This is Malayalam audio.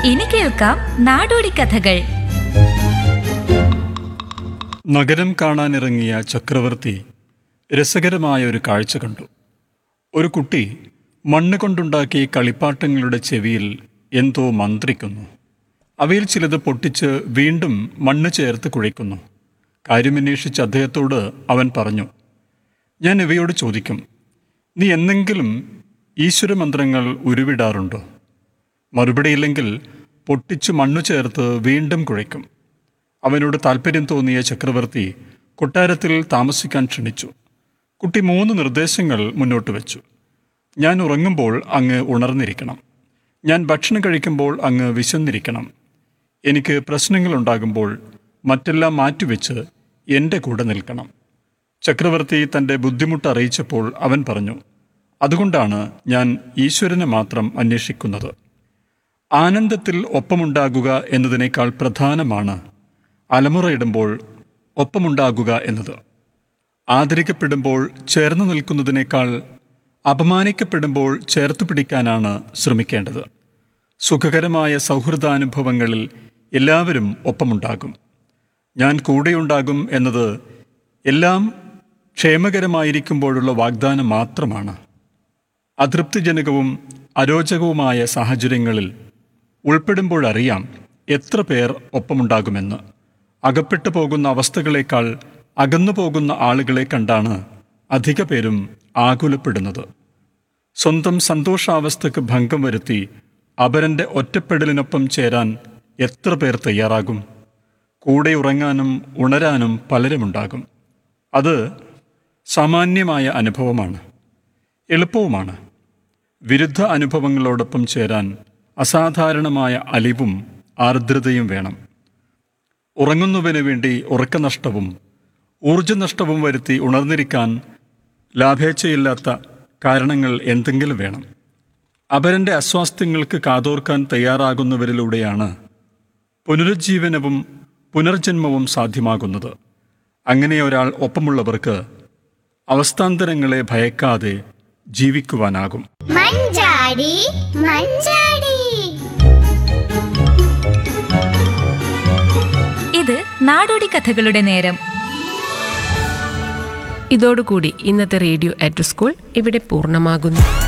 ഇനി കേൾക്കാം നാടോടി കഥകൾ. നഗരം കാണാനിറങ്ങിയ ചക്രവർത്തി രസകരമായ ഒരു കാഴ്ച കണ്ടു. ഒരു കുട്ടി മണ്ണ് കൊണ്ടുണ്ടാക്കിയ കളിപ്പാട്ടങ്ങളുടെ ചെവിയിൽ എന്തോ മന്ത്രിക്കുന്നു. അവയിൽ ചിലത് പൊട്ടിച്ച് വീണ്ടും മണ്ണ് ചേർത്ത് കുഴയ്ക്കുന്നു. കാര്യമന്വേഷിച്ച് അദ്ദേഹത്തോട് അവൻ പറഞ്ഞു, ഞാൻ ഇവയോട് ചോദിക്കും, നീ എന്നെങ്കിലും ഈശ്വരമന്ത്രങ്ങൾ ഉരുവിടാറുണ്ടോ? മറുപടിയില്ലെങ്കിൽ പൊട്ടിച്ചു മണ്ണു ചേർത്ത് വീണ്ടും കുഴയ്ക്കും. അവനോട് താല്പര്യം തോന്നിയ ചക്രവർത്തി കൊട്ടാരത്തിൽ താമസിക്കാൻ ക്ഷണിച്ചു. കുട്ടി 3 നിർദ്ദേശങ്ങൾ മുന്നോട്ട് വെച്ചു. ഞാൻ ഉറങ്ങുമ്പോൾ അങ്ങ് ഉണർന്നിരിക്കണം. ഞാൻ ഭക്ഷണം കഴിക്കുമ്പോൾ അങ്ങ് വിശന്നിരിക്കണം. എനിക്ക് പ്രശ്നങ്ങളുണ്ടാകുമ്പോൾ മറ്റെല്ലാം മാറ്റിവെച്ച് എൻ്റെ കൂടെ നിൽക്കണം. ചക്രവർത്തി തൻ്റെ ബുദ്ധിമുട്ട് അറിയിച്ചപ്പോൾ അവൻ പറഞ്ഞു, അതുകൊണ്ടാണ് ഞാൻ ഈശ്വരനെ മാത്രം അന്വേഷിക്കുന്നത്. ആനന്ദത്തിൽ ഒപ്പമുണ്ടാകുക എന്നതിനേക്കാൾ പ്രധാനമാണ് അലമുറയിടുമ്പോൾ ഒപ്പമുണ്ടാകുക എന്നത്. ആദരിക്കപ്പെടുമ്പോൾ ചേർന്ന് നിൽക്കുന്നതിനേക്കാൾ അപമാനിക്കപ്പെടുമ്പോൾ ചേർത്ത് പിടിക്കാനാണ് ശ്രമിക്കേണ്ടത്. സുഖകരമായ സൗഹൃദാനുഭവങ്ങളിൽ എല്ലാവരും ഒപ്പമുണ്ടാകും. ഞാൻ കൂടെയുണ്ടാകും എന്നത് എല്ലാം ക്ഷേമകരമായിരിക്കുമ്പോഴുള്ള വാഗ്ദാനം മാത്രമാണ്. അതൃപ്തിജനകവും അരോചകവുമായ സാഹചര്യങ്ങളിൽ ഉൾപ്പെടുമ്പോഴറിയാം എത്ര പേർ ഒപ്പമുണ്ടാകുമെന്ന്. അകപ്പെട്ടു പോകുന്ന അവസ്ഥകളേക്കാൾ അകന്നു പോകുന്ന ആളുകളെ കണ്ടാണ് അധിക പേരും ആകുലപ്പെടുന്നത്. സ്വന്തം സന്തോഷാവസ്ഥയ്ക്ക് ഭംഗം വരുത്തി അപരൻ്റെ ഒറ്റപ്പെടലിനൊപ്പം ചേരാൻ എത്ര പേർ തയ്യാറാകും? കൂടെ ഉറങ്ങാനും ഉണരാനും പലരുമുണ്ടാകും. അത് സാമാന്യമായ അനുഭവമാണ്, എളുപ്പവുമാണ്. വിരുദ്ധ അനുഭവങ്ങളോടൊപ്പം ചേരാൻ അസാധാരണമായ അലിവും ആർദ്രതയും വേണം. ഉറങ്ങുന്നവന് വേണ്ടി ഉറക്കനഷ്ടവും ഊർജ്ജനഷ്ടവും വരുത്തി ഉണർന്നിരിക്കാൻ ലാഭേച്ഛയില്ലാത്ത കാരണങ്ങൾ എന്തെങ്കിലും വേണം. അപരൻ്റെ അസ്വാസ്ഥ്യങ്ങൾക്ക് കാതോർക്കാൻ തയ്യാറാകുന്നവരിലൂടെയാണ് പുനരുജ്ജീവനവും പുനർജന്മവും സാധ്യമാകുന്നത്. അങ്ങനെ ഒരാൾ ഒപ്പമുള്ളവർക്ക് അവസ്ഥാന്തരങ്ങളെ ഭയക്കാതെ ജീവിക്കുവാനാകും. മഞ്ചാടി മഞ്ചാടി. ഇത് നാടോടി കഥകളുടെ നേരം. ഇതോടുകൂടി ഇന്നത്തെ റേഡിയോ അറ്റ് സ്കൂൾ ഇവിടെ പൂർണ്ണമാകുന്നു.